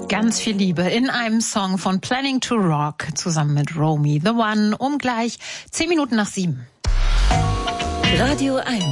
Ganz viel Liebe in einem Song von Planning to Rock zusammen mit Romy the One um gleich 10 Minuten nach 7. Radio 1.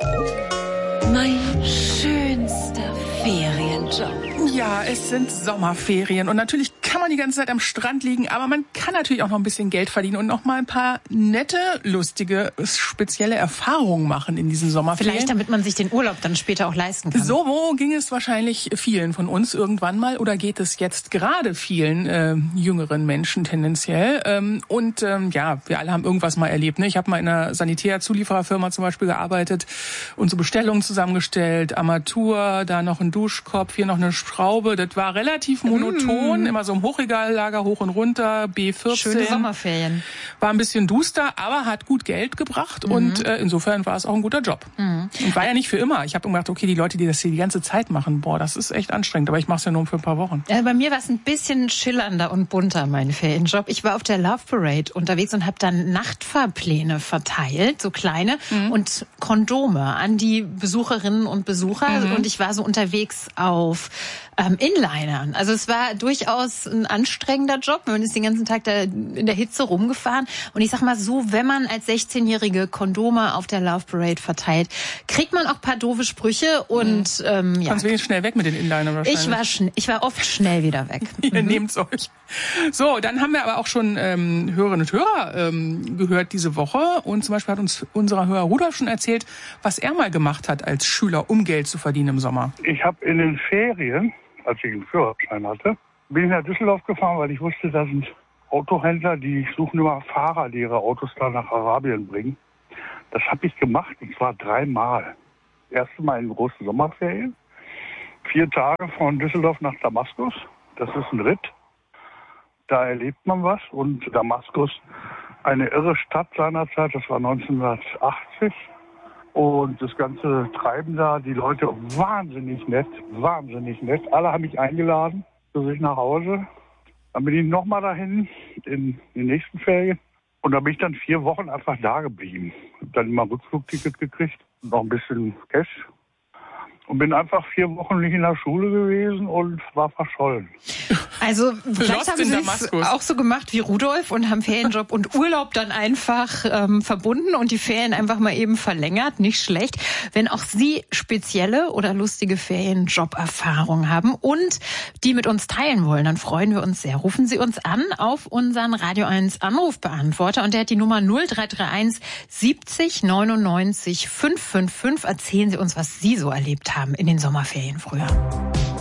Mein schönster Ferienjob. Ja, es sind Sommerferien und natürlich kann man die ganze Zeit am Strand liegen, aber man kann natürlich auch noch ein bisschen Geld verdienen und noch mal ein paar nette, lustige, spezielle Erfahrungen machen in diesen Sommerferien. Vielleicht, damit man sich den Urlaub dann später auch leisten kann. So ging es wahrscheinlich vielen von uns irgendwann mal oder geht es jetzt gerade vielen jüngeren Menschen tendenziell. Ja, wir alle haben irgendwas mal erlebt. Ne? Ich habe mal in einer Sanitärzuliefererfirma zum Beispiel gearbeitet und so Bestellungen zusammengestellt, Armatur, da noch ein Duschkopf, hier noch eine Schraube. Das war relativ monoton, immer so im Hochregallager hoch und runter, B14. Schöne Sommerferien. War ein bisschen duster, aber hat gut Geld gebracht und insofern war es auch ein guter Job. Und war ja nicht für immer. Ich habe gedacht, okay, die Leute, die das hier die ganze Zeit machen, das ist echt anstrengend, aber ich mache es ja nur für ein paar Wochen. Bei mir war es ein bisschen schillernder und bunter, mein Ferienjob. Ich war auf der Love Parade unterwegs und habe dann Nachtfahrpläne verteilt, so kleine, und Kondome an die Besucherinnen und Besucher. Und ich war so unterwegs auf Inlinern. Also es war durchaus ein anstrengender Job. Man ist den ganzen Tag da in der Hitze rumgefahren. Und ich sag mal so, wenn man als 16-Jährige Kondome auf der Love Parade verteilt, kriegt man auch ein paar doofe Sprüche und ja. Kannst wenigstens schnell weg mit den Inlinern wahrscheinlich. Ich war oft schnell wieder weg. Ihr nehmt's euch. So, dann haben wir aber auch schon Hörerinnen und Hörer gehört diese Woche. Und zum Beispiel hat uns unser Hörer Rudolf schon erzählt, was er mal gemacht hat als Schüler, um Geld zu verdienen im Sommer. Ich habe in den Ferien, als ich einen Führerschein hatte, bin ich nach Düsseldorf gefahren, weil ich wusste, da sind Autohändler, die suchen immer Fahrer, die ihre Autos da nach Arabien bringen. Das habe ich gemacht, und zwar 3-mal. Das erste Mal in großen Sommerferien. 4 Tage von Düsseldorf nach Damaskus. Das ist ein Ritt. Da erlebt man was. Und Damaskus, eine irre Stadt seinerzeit, das war 1980. Und das ganze Treiben da, die Leute wahnsinnig nett. Alle haben mich eingeladen zu sich nach Hause. Dann bin ich nochmal dahin in den nächsten Ferien. Und da bin ich dann 4 Wochen einfach da geblieben. Hab dann immer ein Rückflugticket gekriegt, noch ein bisschen Cash. Und bin einfach 4 Wochen nicht in der Schule gewesen und war verschollen. Also vielleicht haben Sie es auch so gemacht wie Rudolf und haben Ferienjob und Urlaub dann einfach verbunden und die Ferien einfach mal eben verlängert. Nicht schlecht. Wenn auch Sie spezielle oder lustige Ferienjob-Erfahrungen haben und die mit uns teilen wollen, dann freuen wir uns sehr. Rufen Sie uns an auf unseren Radio 1 Anrufbeantworter und der hat die Nummer 0331 70 99 555. Erzählen Sie uns, was Sie so erlebt haben in den Sommerferien früher.